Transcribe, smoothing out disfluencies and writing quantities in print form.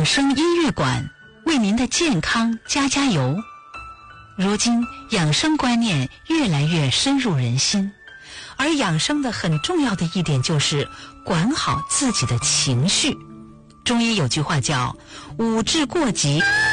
生音乐馆为您的健康加油。如今养生观念越来越深入人心，而养生的很重要的一点就是管好自己的情绪。中医有句话叫五志过急